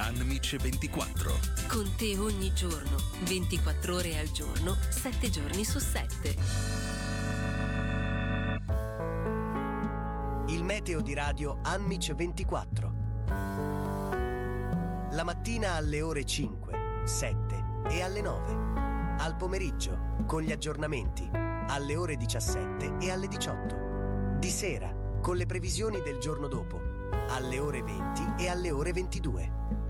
Anmic 24. Con te ogni giorno, 24 ore al giorno, 7 giorni su 7. Il meteo di radio Anmic 24. La mattina alle ore 5, 7 e alle 9. Al pomeriggio, con gli aggiornamenti, alle ore 17 e alle 18. Di sera, con le previsioni del giorno dopo, alle ore 20 e alle ore 22.